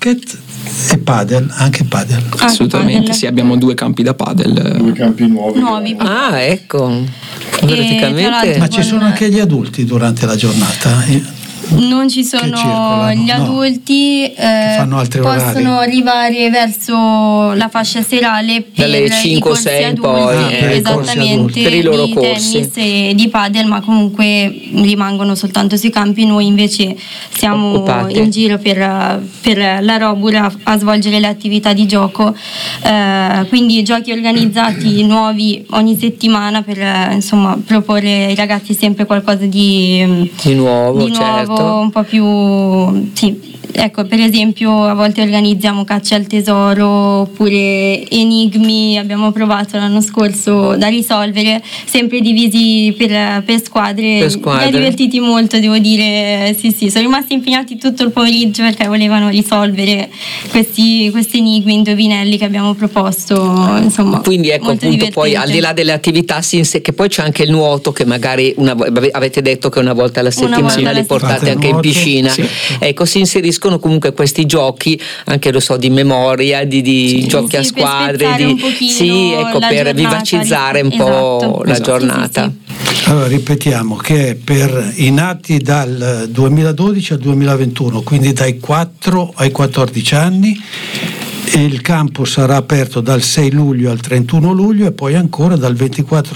basket e padel, anche padel. Assolutamente, padel. sì, abbiamo 2 campi da padel. 2 campi nuovi. Ah, ecco. Praticamente. Ma ci sono anche gli adulti durante la giornata? Non ci sono gli adulti, fanno altri possono orari. arrivare verso la fascia serale per dalle 5 o 6 in poi, esattamente, per i loro di corsi. tennis e di padel, ma comunque rimangono soltanto sui campi. Noi invece siamo Occupati. in giro per la Robur a svolgere le attività di gioco, quindi giochi organizzati nuovi ogni settimana per insomma proporre ai ragazzi sempre qualcosa di nuovo, certo. un po' più ecco, per esempio a volte organizziamo cacce al tesoro oppure enigmi, abbiamo provato l'anno scorso da risolvere, sempre divisi per squadre. Mi ha divertiti molto, devo dire. Sì, sono rimasti impegnati tutto il pomeriggio perché volevano risolvere questi enigmi, indovinelli che abbiamo proposto, insomma. Quindi ecco, appunto, divertente. Poi al di là delle attività che poi c'è anche il nuoto, che magari avete detto che una volta alla settimana li portate anche in piscina, sì. Ecco, si inseriscono comunque questi giochi anche di memoria, di giochi a squadre, per vivacizzare un po' la giornata. Allora ripetiamo che per i nati dal 2012 al 2021, quindi dai 4 ai 14 anni, il campo sarà aperto dal 6 luglio al 31 luglio e poi ancora dal 24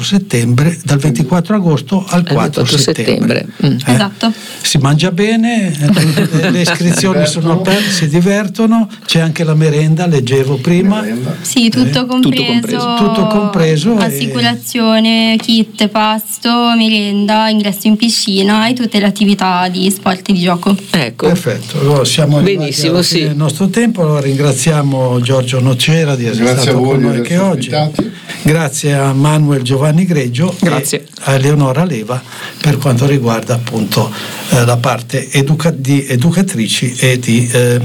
agosto al 4 settembre. Esatto. Si mangia bene, le iscrizioni sono aperte, si divertono, c'è anche la merenda, leggevo prima. Sì, tutto compreso. Assicurazione, kit, pasto, merenda, ingresso in piscina e tutte le attività di sport e di gioco. Ecco. Perfetto, allora siamo arrivati alla fine del nostro tempo, allora ringraziamo Giorgio Nocera di essere stato con noi anche oggi. Grazie a Manuel Giovanni Greggio e a Eleonora Leva per quanto riguarda appunto la parte di educatrici e di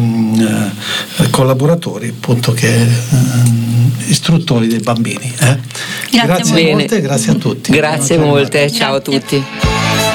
collaboratori, appunto, che istruttori dei bambini. Grazie molte, grazie a tutti. Grazie molte, ciao a tutti.